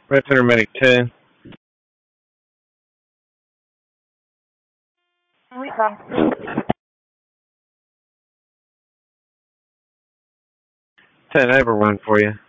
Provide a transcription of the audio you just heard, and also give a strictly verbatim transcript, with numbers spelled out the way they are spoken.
Red Center Medic ten. ten, I have a run for you.